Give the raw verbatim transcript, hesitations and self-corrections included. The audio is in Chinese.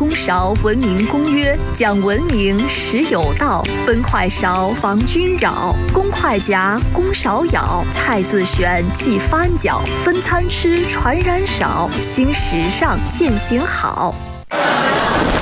公勺文明公约，讲文明实有道，分快勺防君扰，公筷夹，公勺舀，菜自选忌翻搅，分餐吃传染少，新时尚践行好。